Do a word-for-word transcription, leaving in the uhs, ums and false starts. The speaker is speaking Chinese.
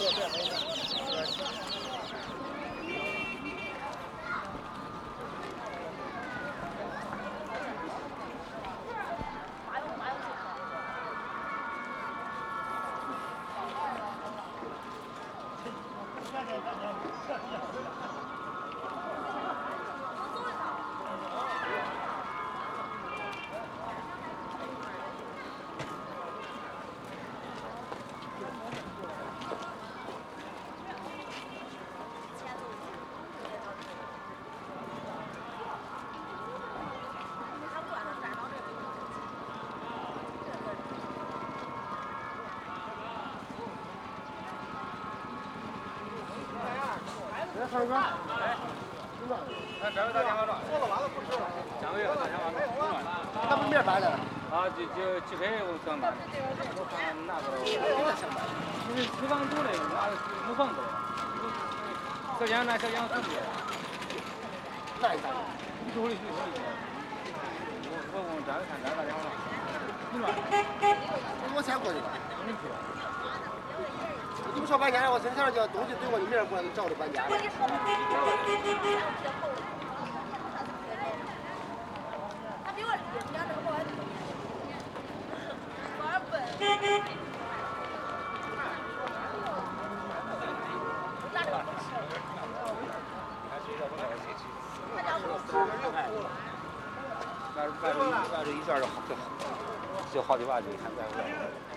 唱歌。 那这位打电话了，说了完了不吃了。这位打电话了， 他不面白的。 啊，就就几百我上班，我看那个，因为厨房住的，那木房子的，小杨那小杨自己， 那一下， 你手里去手里去，我我我这看这打电话了，你说， 我先过去吧。 你去。 你不说搬家，我真想叫东西对我的名儿过来找着搬家。 他比我厉害，这个保安。保安笨。拿这个不吃。他家不吃。 那那这那这一圈就就就好几万，就看在我。